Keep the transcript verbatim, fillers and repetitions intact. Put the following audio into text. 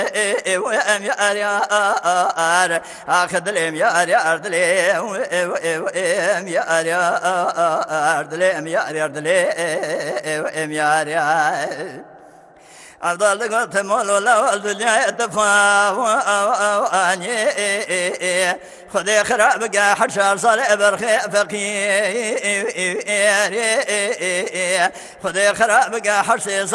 وام يار يار اخذ لهم يار يار دليم وام يار يار دليم يار يار دليم يار يار أفضل قلت مولا والدنيا تفاواني خذي خرابك حشر صار برخي فقير خذي خرابك حشر